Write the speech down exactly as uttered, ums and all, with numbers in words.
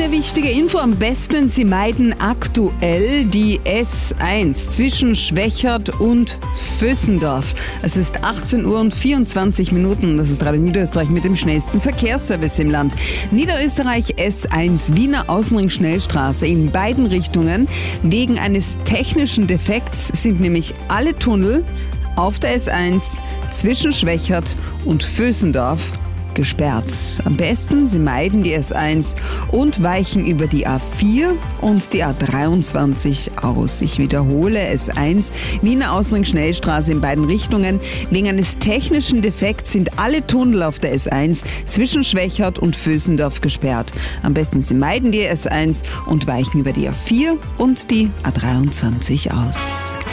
Eine wichtige Info, am besten Sie meiden aktuell die S eins zwischen Schwechat und Vösendorf. Es ist achtzehn Uhr und vierundzwanzig Minuten. Das ist Radio Niederösterreich mit dem schnellsten Verkehrsservice im Land. Niederösterreich S eins, Wiener Außenring Schnellstraße in beiden Richtungen. Wegen eines technischen Defekts sind nämlich alle Tunnel auf der S eins zwischen Schwechat und Vösendorf gesperrt. Am besten Sie meiden die S eins und weichen über die A vier und die A dreiundzwanzig aus. Ich wiederhole, S eins, Wiener Außenring Schnellstraße in beiden Richtungen. Wegen eines technischen Defekts sind alle Tunnel auf der S eins zwischen Schwechat und Vösendorf gesperrt. Am besten Sie meiden die S eins und weichen über die A vier und die A dreiundzwanzig aus.